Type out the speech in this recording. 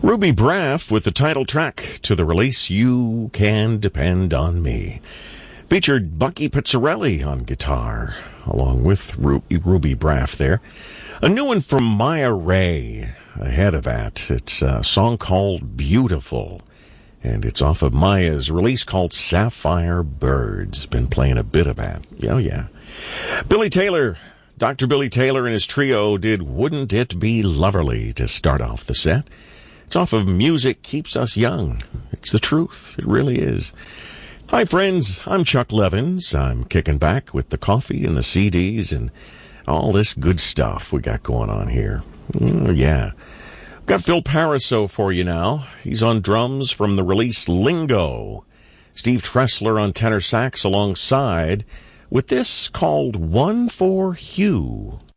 Ruby Braff with the title track to the release You Can Depend on Me. Featured Bucky Pizzarelli on guitar, along with Ruby Braff there. A new one from Maya Ray ahead of that. It's a song called Beautiful, and it's off of Maya's release called Sapphire Birds. Been playing a bit of that. Oh, yeah. Billy Taylor, Dr. Billy Taylor and his trio did Wouldn't It Be Loverly to start off the set. It's off of Music Keeps Us Young. It's the truth. It really is. Hi, friends. I'm Chuck Levins. I'm kicking back with the coffee and the CDs and all this good stuff we got going on here. Yeah. Got Phil Pariseau for you now. He's on drums from the release Lingo. Steve Tressler on tenor sax alongside with this called One for Hugh.